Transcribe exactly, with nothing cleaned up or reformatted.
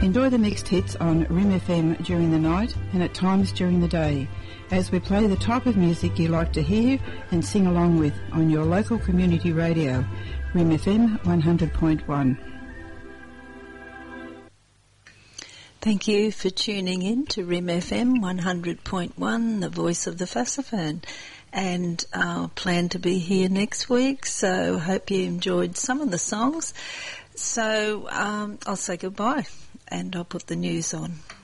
Enjoy the mixed hits on Rim F M during the night and at times during the day, as we play the type of music you like to hear and sing along with on your local community radio, Rim F M one hundred point one. Thank you for tuning in to Rim F M one hundred point one, the voice of the Fassophone. And I uh, plan to be here next week, so hope you enjoyed some of the songs. So um, I'll say goodbye and I'll put the news on.